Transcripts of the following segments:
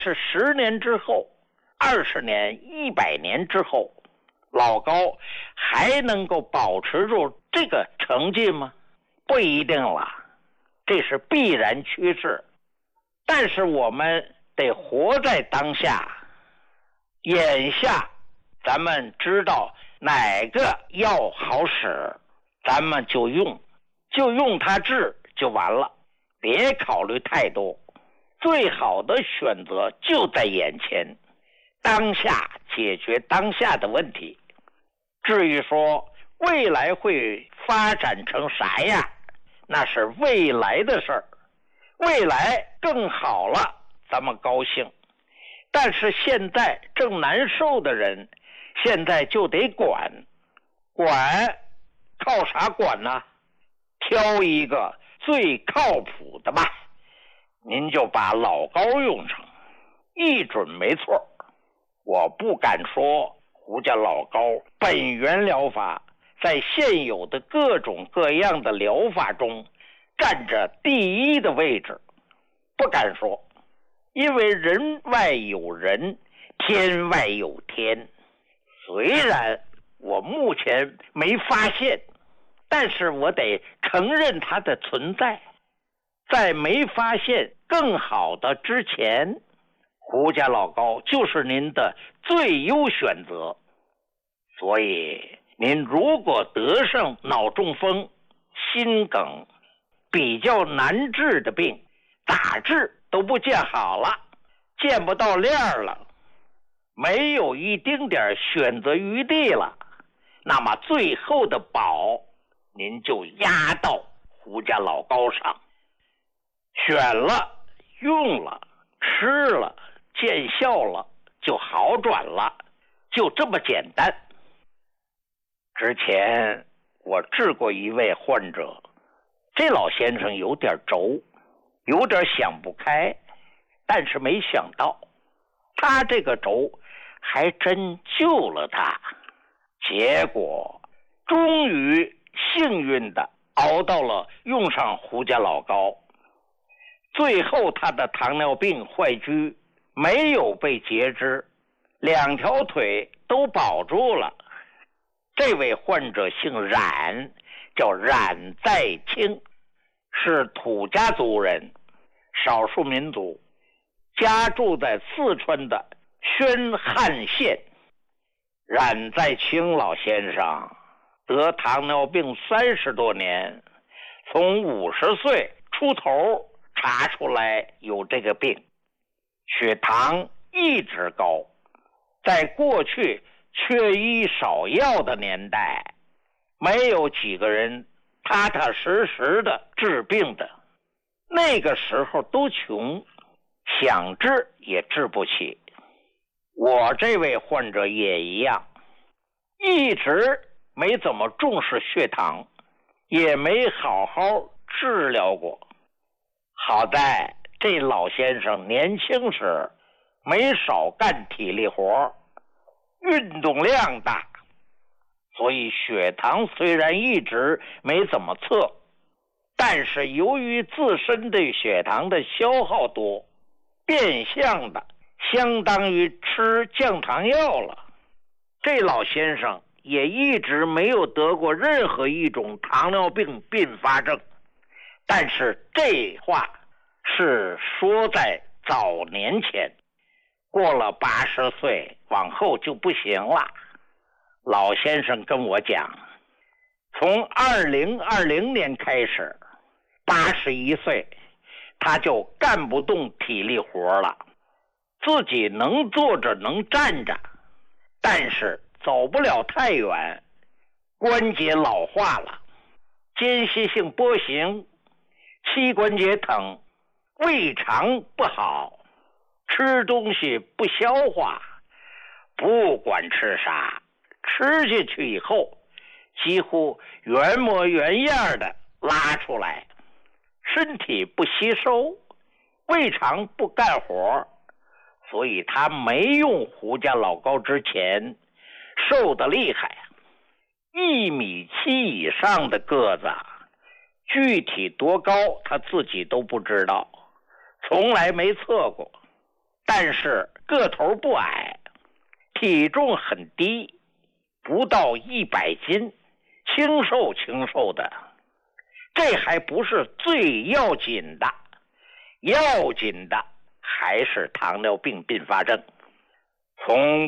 是10年之后、20年、100年之后，老高还能够保持住这个成绩吗？不一定了，这是必然趋势。但是我们得活在当下，眼下咱们知道哪个药好使，咱们就用它治就完了，别考虑太多。最好的选择就在眼前，当下解决当下的问题。至于说未来会发展成啥样，那是未来的事儿。未来更好了，咱们高兴。但是现在正难受的人，现在就得管靠啥管呢？挑一个最靠谱的吧，您就把老高用上，一准没错。我不敢说胡家老高本源疗法在现有的各种各样的疗法中占着第一的位置，不敢说，因为人外有人，天外有天。虽然我目前没发现，但是我得承认它的存在。在没发现更好的之前，胡家老高就是您的最优选择。所以您如果得上脑中风、心梗比较难治的病，咋治都不见好了，见不到亮了，没有一丁点选择余地了，那么最后的宝您就压到胡家老高上，选了、用了、吃了、见效了，就好转了，就这么简单。之前我治过一位患者，这老先生有点轴，有点想不开，但是没想到他这个轴还真救了他，结果终于幸运的熬到了用上胡家老高。最后他的糖尿病坏疽没有被截肢，2条腿都保住了。这位患者姓冉，叫冉在清，是土家族人，少数民族，家住在四川的宣汉县。冉在清老先生得糖尿病30多年，从50岁出头查出来有这个病，血糖一直高。在过去缺医少药的年代，没有几个人踏踏实实的治病的，那个时候都穷，想治也治不起。我这位患者也一样，一直没怎么重视血糖，也没好好治疗过。好在这老先生年轻时没少干体力活，运动量大，所以血糖虽然一直没怎么测，但是由于自身对血糖的消耗多，变相的相当于吃降糖药了。这老先生也一直没有得过任何一种糖尿病并发症，但是这话是说在早年前，过了80岁往后就不行了。老先生跟我讲，从2020年开始，81岁他就干不动体力活了，自己能坐着能站着，但是走不了太远，关节老化了，间歇性跛行，膝关节疼，胃肠不好，吃东西不消化，不管吃啥，吃下去以后几乎原模原样的拉出来，身体不吸收，胃肠不干活，所以他没用胡家老高之前瘦得厉害，1.7米以上的个子，具体多高他自己都不知道，从来没测过。 但是个头不矮，体重很低，不到100斤，清瘦的。这还不是最要紧的，要紧的还是糖尿病并发症。从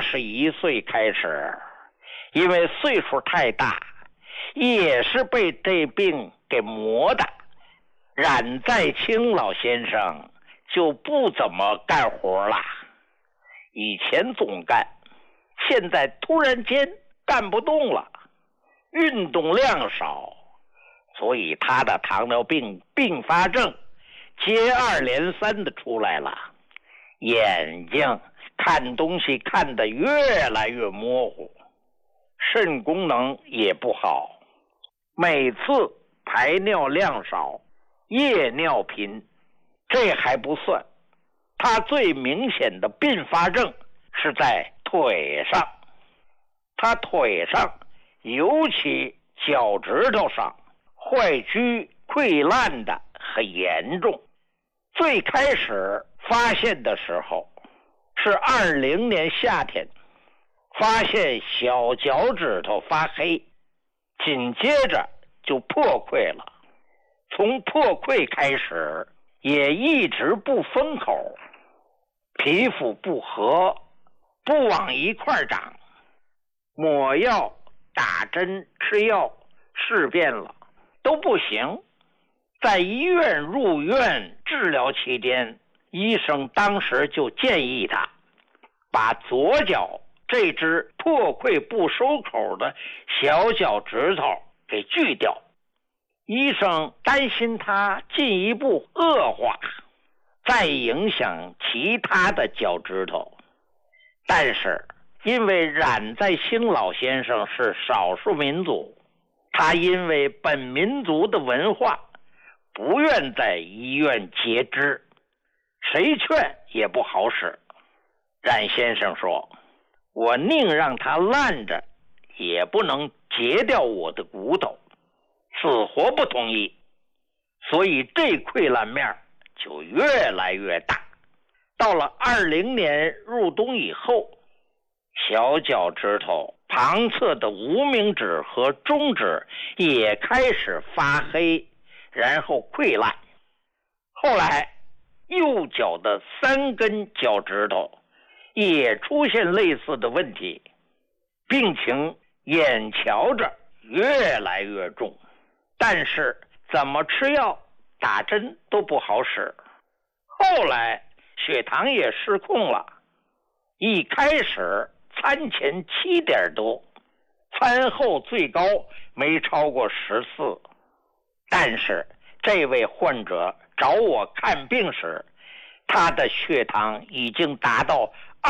81岁开始，因为岁数太大，也是被这病给磨的，冉在清老先生就不怎么干活了。以前总干，现在突然间干不动了，运动量少，所以他的糖尿病并发症接二连三的出来了，眼睛看东西看得越来越模糊，肾功能也不好，每次排尿量少，夜尿频。这还不算，他最明显的并发症是在腿上，他腿上尤其脚趾头上坏疽溃烂的很严重。最开始发现的时候是20年夏天，发现小脚趾头发黑，紧接着就破溃了。从破溃开始也一直不封口，皮肤不和，不往一块长，抹药打针吃药试遍了都不行。在医院入院治疗期间，医生当时就建议他把左脚这只破溃不收口的小脚趾头给锯掉。医生担心他进一步恶化，再影响其他的脚趾头。但是因为冉在清老先生是少数民族，他因为本民族的文化不愿在医院截肢，谁劝也不好使。冉先生说，我宁让他烂着，也不能截掉我的骨头，死活不同意。所以这溃烂面就越来越大。到了20年入冬以后，小脚趾头旁侧的无名指和中指也开始发黑，然后溃烂。后来右脚的3根脚趾头也出现类似的问题，病情眼瞧着越来越重，但是怎么吃药打针都不好使。后来血糖也失控了，一开始餐前7点多，餐后最高没超过14。但是这位患者找我看病时，他的血糖已经达到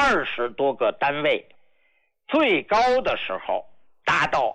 20多个单位，最高的时候达到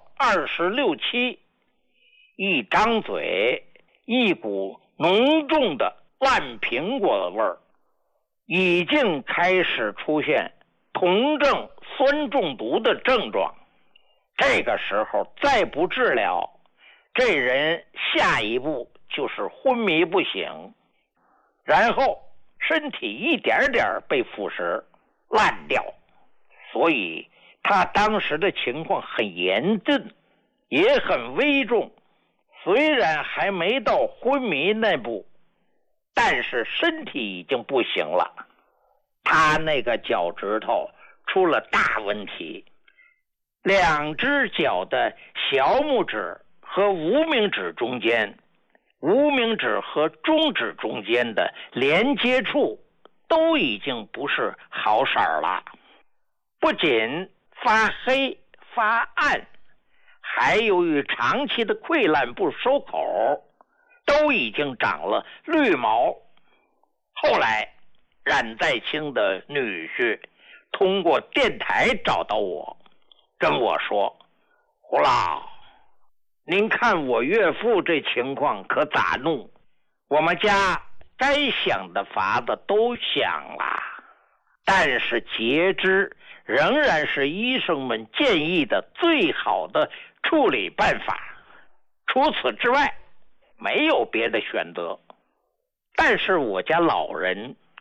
26、7，一张嘴一股浓重的烂苹果味儿，已经开始出现酮症酸中毒的症状。这个时候再不治疗，这人下一步就是昏迷不醒，然后身体一点点被腐蚀烂掉。所以他当时的情况很严峻，也很危重。虽然还没到昏迷那步，但是身体已经不行了。他那个脚趾头出了大问题，2只脚的小拇指和无名指中间，无名指和中指中间的连接处都已经不是好色了，不仅发黑发暗，还由于长期的溃烂不收口，都已经长了绿毛。后来冉在清的女婿通过电台找到我，跟我说，胡老，您看我岳父这情况可咋弄？我们家该想的法子都想了，但是截肢仍然是医生们建议的最好的处理办法，除此之外没有别的选择。但是我家老人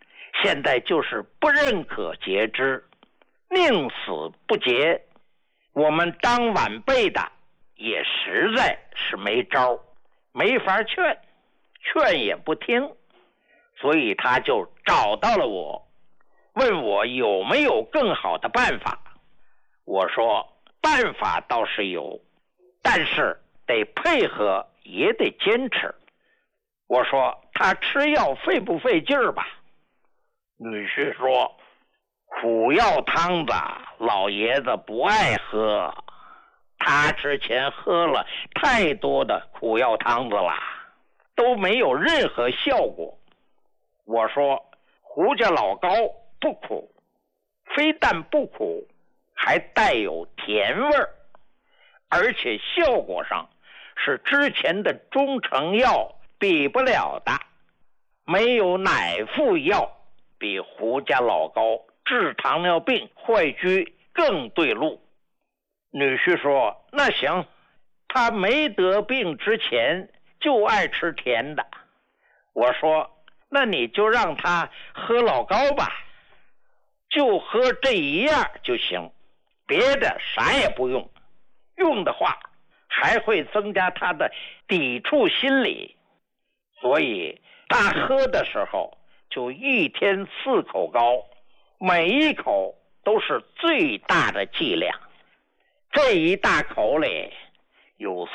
现在就是不认可节之，宁死不节。我们当晚辈的也实在是没招，没法劝，劝也不听，所以他就找到了我，问我有没有更好的办法。我说办法倒是有，但是得配合，也得坚持。我说他吃药费不费劲儿吧？女婿说苦药汤子老爷子不爱喝，他之前喝了太多的苦药汤子了，都没有任何效果。我说胡家老膏不苦，非但不苦，还带有甜味儿，而且效果上是之前的中成药比不了的，没有哪副药比胡家老膏治糖尿病坏疽更对路。女婿说那行，他没得病之前就爱吃甜的。我说那你就让他喝老膏吧，就喝这一样就行，别的啥也不用，用的话还会增加他的抵触心理。所以他喝的时候就1天4口膏，每一口都是最大的剂量。这一大口里有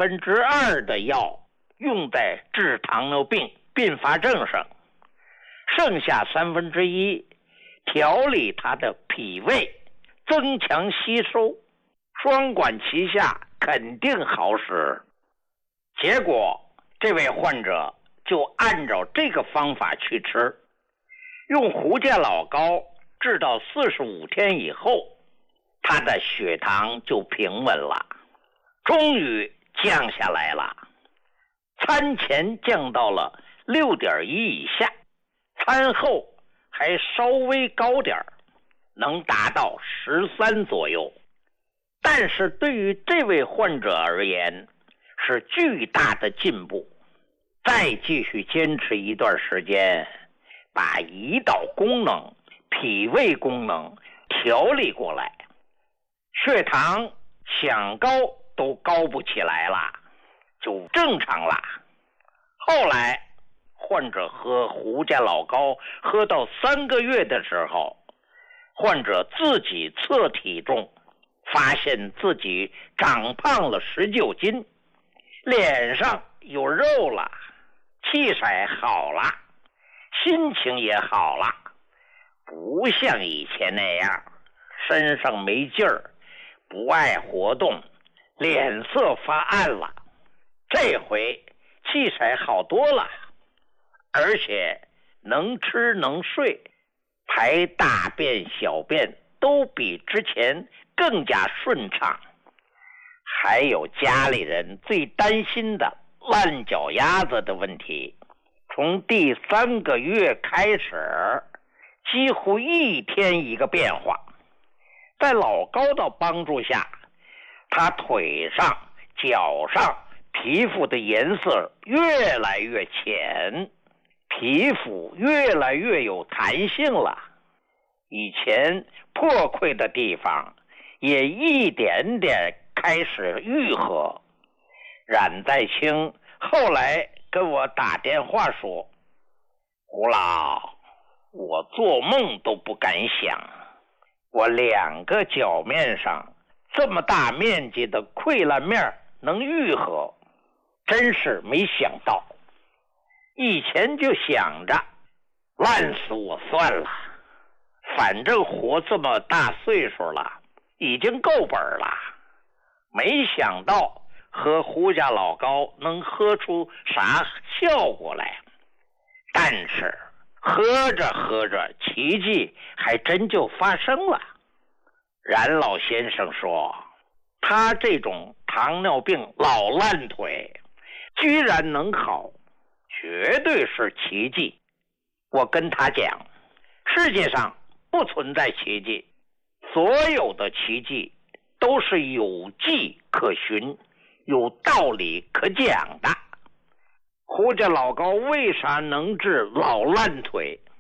2/3的药用在治糖尿病并发症上，剩下1/3调理他的脾胃，增强吸收，双管齐下，肯定好使。结果这位患者就按照这个方法去吃，用胡家老膏治到45天以后，他的血糖就平稳了，终于降下来了。餐前降到了6.1以下，餐后还稍微高点，能达到13左右。但是对于这位患者而言是巨大的进步。再继续坚持一段时间，把胰岛功能、脾胃功能调理过来，血糖想高都高不起来了，就正常了。后来患者喝胡家老膏喝到3个月的时候，患者自己测体重，发现自己长胖了19斤，脸上有肉了，气色好了，心情也好了，不像以前那样身上没劲儿，不爱活动，脸色发暗了。这回气色好多了，而且能吃能睡，排大便小便都比之前更加顺畅。还有家里人最担心的烂脚丫子的问题，从第3个月开始，几乎1天一个变化。在老膏的帮助下，他腿上、脚上皮肤的颜色越来越浅，皮肤越来越有弹性了，以前破溃的地方也一点点开始愈合。冉在清后来跟我打电话说，胡老，我做梦都不敢想，我2个脚面上这么大面积的溃烂面能愈合，真是没想到。以前就想着烂死我算了，反正活这么大岁数了，已经够本了。没想到喝胡家老膏能喝出啥效果来，但是喝着喝着奇迹还真就发生了。冉老先生说，他这种糖尿病老烂腿居然能好，绝对是奇迹。我跟他讲，世界上不存在奇迹，所有的奇迹都是有迹可循，有道理可讲的。胡家老膏为啥能治老烂腿？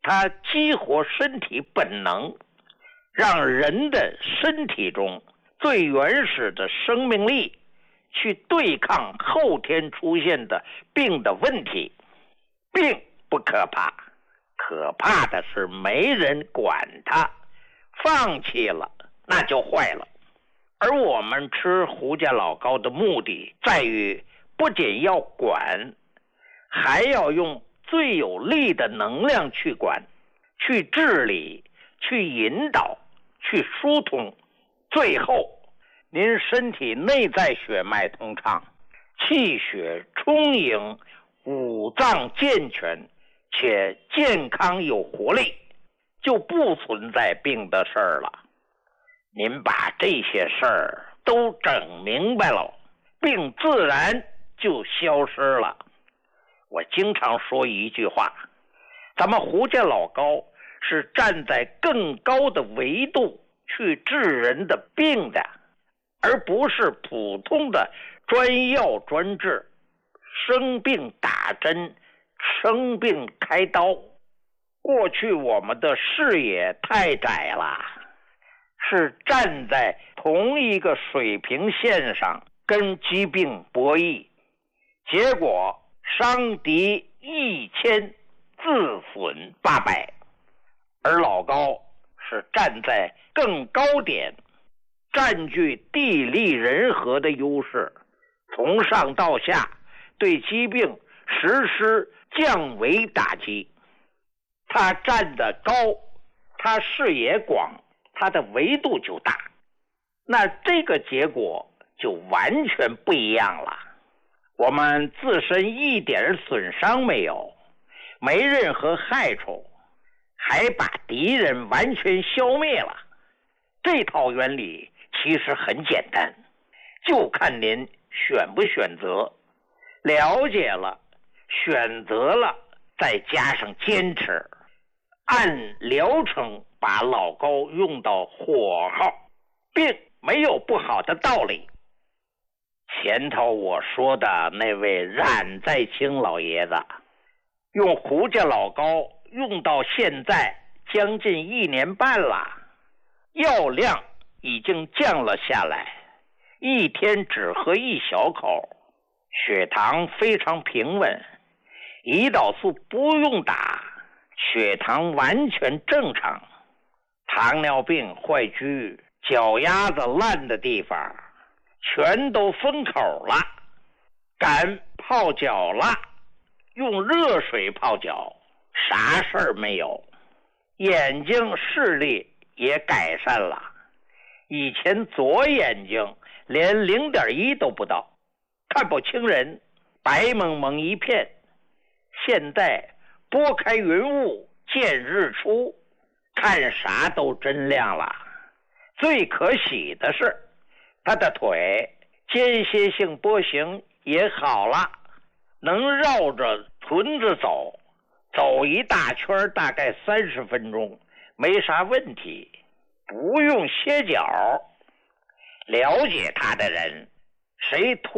它激活身体本能，让人的身体中最原始的生命力去对抗后天出现的病的问题。病不可怕，可怕的是没人管它，放弃了那就坏了。而我们吃胡家老高的目的在于，不仅要管，还要用最有力的能量去管，去治理，去引导，去疏通，最后您身体内在血脉通畅，气血充盈，五脏健全，且健康有活力，就不存在病的事儿了。您把这些事儿都整明白了，病自然就消失了。我经常说一句话，咱们胡家老高是站在更高的维度去治人的病的，而不是普通的专药专治，生病打针，生病开刀。过去我们的视野太窄了，是站在同一个水平线上跟疾病博弈，结果伤敌1000，自损800。而老高是站在更高点，占据地利人和的优势，从上到下对疾病实施降维打击。他站得高，他视野广，他的维度就大，那这个结果就完全不一样了。我们自身一点损伤没有，没任何害处，还把敌人完全消灭了。这套原理其实很简单，就看您选不选择，了解了，选择了，再加上坚持，按疗程把老高用到火候，并没有不好的道理。前头我说的那位冉在清老爷子，用胡家老高用到现在将近1年半了，药量已经降了下来，一天只喝1小口，血糖非常平稳，胰岛素不用打，血糖完全正常。糖尿病坏疽，脚丫子烂的地方全都封口了，敢泡脚了，用热水泡脚，啥事儿没有。眼睛视力也改善了，以前左眼睛连0.1都不到，看不清人，白蒙蒙一片，现在拨开云雾见日出，看啥都真亮了。最可喜的是他的腿间歇性跛行也好了，能绕着屯子走，走一大圈大概30分钟，没啥问题，不用歇脚。了解他的人，谁